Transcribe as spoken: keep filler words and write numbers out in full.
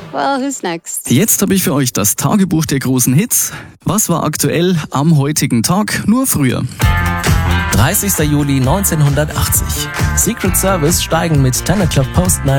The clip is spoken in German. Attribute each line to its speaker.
Speaker 1: Well, who's next?
Speaker 2: Jetzt habe ich für euch das Tagebuch der großen Hits. Was war aktuell am heutigen Tag, nur früher?
Speaker 3: dreißigster Juli neunzehnhundertachtzig. Secret Service steigen mit ten o'clock Postman